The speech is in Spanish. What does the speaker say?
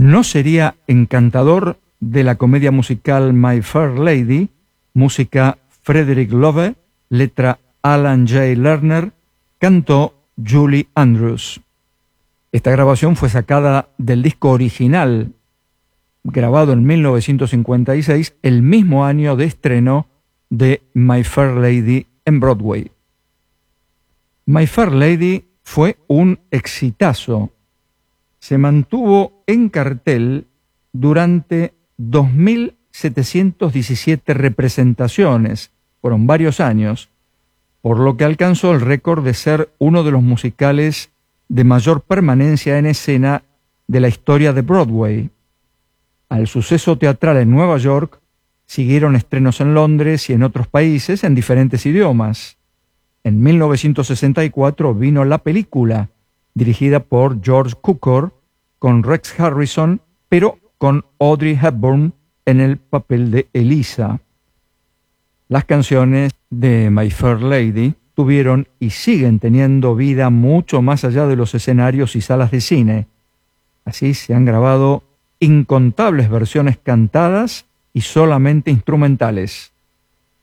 ¿No sería encantador de la comedia musical My Fair Lady, música Frederick Loewe, letra Alan J. Lerner, canto Julie Andrews? Esta grabación fue sacada del disco original, grabado en 1956, el mismo año de estreno de My Fair Lady en Broadway. My Fair Lady fue un exitazo. Se mantuvo en cartel durante 2.717 representaciones, fueron varios años, por lo que alcanzó el récord de ser uno de los musicales de mayor permanencia en escena de la historia de Broadway. Al suceso teatral en Nueva York siguieron estrenos en Londres y en otros países en diferentes idiomas. En 1964 vino la película, dirigida por George Cukor, con Rex Harrison, pero con Audrey Hepburn en el papel de Elisa. Las canciones de My Fair Lady tuvieron y siguen teniendo vida mucho más allá de los escenarios y salas de cine. Así se han grabado incontables versiones cantadas y solamente instrumentales.